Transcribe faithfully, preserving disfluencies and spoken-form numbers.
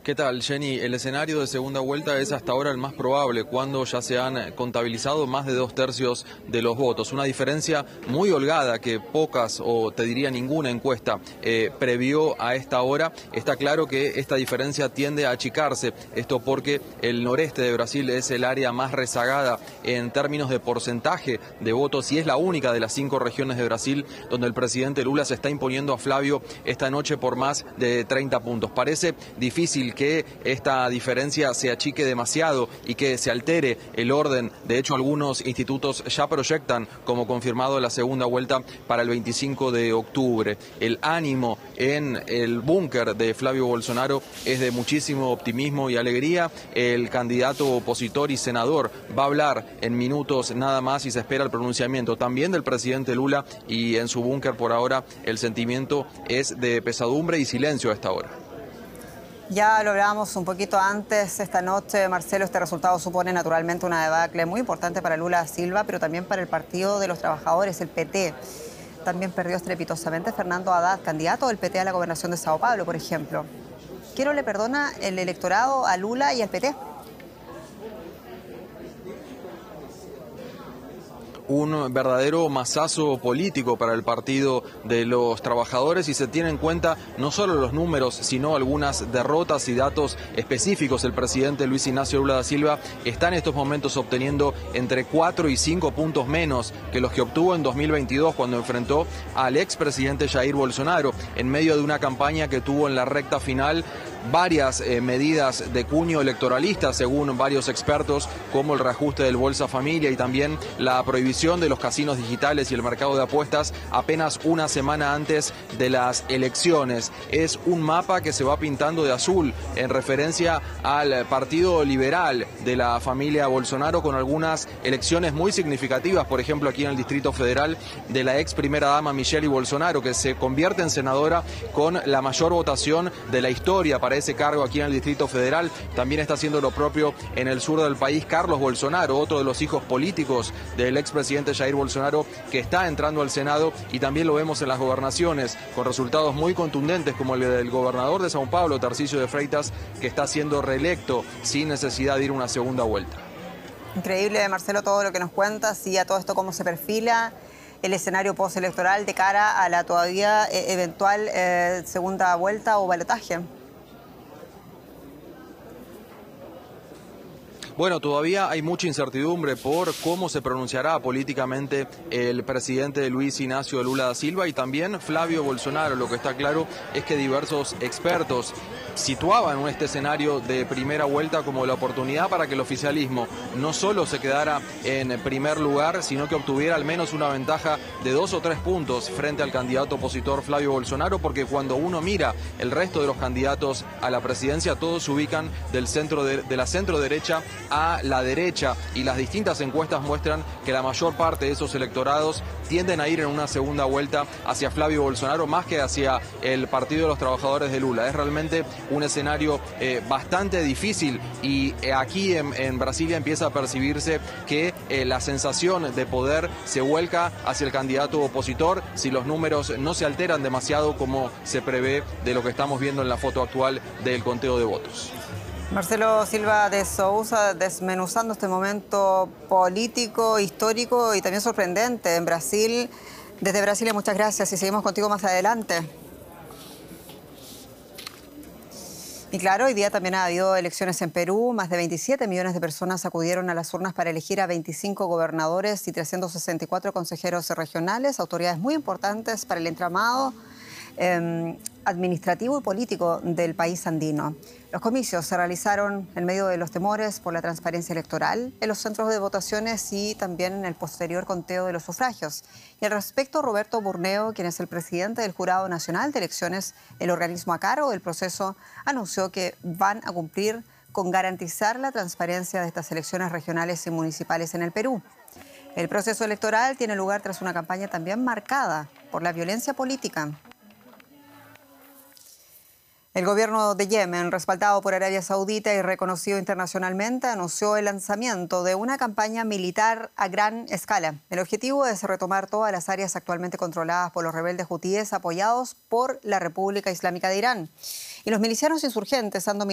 ¿Qué tal, Jenny? El escenario de segunda vuelta es hasta ahora el más probable, cuando ya se han contabilizado más de dos tercios de los votos. Una diferencia muy holgada que pocas, o te diría ninguna encuesta, eh, previó a esta hora. Está claro que esta diferencia tiende a achicarse. Esto porque el noreste de Brasil es el área más rezagada en términos de porcentaje de votos y es la única de las cinco regiones de Brasil donde el presidente Lula se está imponiendo a Flavio esta noche por más de treinta puntos. Parece difícil que esta diferencia se achique demasiado y que se altere el orden. De hecho, algunos institutos ya proyectan como confirmado la segunda vuelta para el veinticinco de octubre. El ánimo en el búnker de Flavio Bolsonaro es de muchísimo optimismo y alegría. El candidato opositor y senador va a hablar en minutos nada más y se espera el pronunciamiento también del presidente Lula, y en su búnker por ahora el sentimiento es de pesadumbre y silencio a esta hora. Ya lo hablábamos un poquito antes esta noche, Marcelo. Este resultado supone naturalmente una debacle muy importante para Lula da Silva, pero también para el Partido de los Trabajadores, el P T. También perdió estrepitosamente Fernando Haddad, candidato del P T a la gobernación de Sao Paulo, por ejemplo. ¿Qué no le perdona el electorado a Lula y al P T? Un verdadero masazo político para el Partido de los Trabajadores, y se tiene en cuenta no solo los números, sino algunas derrotas y datos específicos. El presidente Luis Ignacio Lula da Silva está en estos momentos obteniendo entre cuatro y cinco puntos menos que los que obtuvo en dos mil veintidós, cuando enfrentó al expresidente Jair Bolsonaro, en medio de una campaña que tuvo en la recta final varias eh, medidas de cuño electoralista, según varios expertos, como el reajuste del Bolsa Familia y también la prohibición de los casinos digitales y el mercado de apuestas apenas una semana antes de las elecciones. Es un mapa que se va pintando de azul en referencia al Partido Liberal de la familia Bolsonaro, con algunas elecciones muy significativas, por ejemplo aquí en el Distrito Federal, de la ex primera dama Michelle Bolsonaro, que se convierte en senadora con la mayor votación de la historia para ese cargo aquí en el Distrito Federal. También está haciendo lo propio en el sur del país Carlos Bolsonaro, otro de los hijos políticos del expresidente Jair Bolsonaro, que está entrando al Senado, y también lo vemos en las gobernaciones, con resultados muy contundentes como el del gobernador de Sao Paulo, Tarcísio de Freitas, que está siendo reelecto sin necesidad de ir a una segunda vuelta. Increíble, Marcelo, todo lo que nos cuentas, y a todo esto cómo se perfila el escenario postelectoral de cara a la todavía eh, eventual eh, segunda vuelta o balotaje. Bueno, todavía hay mucha incertidumbre por cómo se pronunciará políticamente el presidente Luis Ignacio Lula da Silva y también Flavio Bolsonaro. Lo que está claro es que diversos expertos situaban este escenario de primera vuelta como la oportunidad para que el oficialismo no solo se quedara en primer lugar, sino que obtuviera al menos una ventaja de dos o tres puntos frente al candidato opositor Flavio Bolsonaro, porque cuando uno mira el resto de los candidatos a la presidencia, todos se ubican del centro de, de la centro derecha a la derecha, y las distintas encuestas muestran que la mayor parte de esos electorados tienden a ir en una segunda vuelta hacia Flavio Bolsonaro más que hacia el Partido de los Trabajadores de Lula. Es realmente un escenario eh, bastante difícil, y eh, aquí en, en Brasilia empieza a percibirse que eh, la sensación de poder se vuelca hacia el candidato opositor si los números no se alteran demasiado, como se prevé de lo que estamos viendo en la foto actual del conteo de votos. Marcelo Silva de Sousa, desmenuzando este momento político, histórico y también sorprendente en Brasil. Desde Brasilia, muchas gracias, y seguimos contigo más adelante. Y claro, hoy día también ha habido elecciones en Perú. Más de veintisiete millones de personas acudieron a las urnas para elegir a veinticinco gobernadores y trescientos sesenta y cuatro consejeros regionales, autoridades muy importantes para el entramado eh, administrativo y político del país andino. Los comicios se realizaron en medio de los temores por la transparencia electoral en los centros de votaciones y también en el posterior conteo de los sufragios. Y al respecto, Roberto Burneo, quien es el presidente del Jurado Nacional de Elecciones, el organismo a cargo del proceso, anunció que van a cumplir con garantizar la transparencia de estas elecciones regionales y municipales en el Perú. El proceso electoral tiene lugar tras una campaña también marcada por la violencia política. El gobierno de Yemen, respaldado por Arabia Saudita y reconocido internacionalmente, anunció el lanzamiento de una campaña militar a gran escala. El objetivo es retomar todas las áreas actualmente controladas por los rebeldes hutíes apoyados por la República Islámica de Irán. Y los milicianos insurgentes han dominado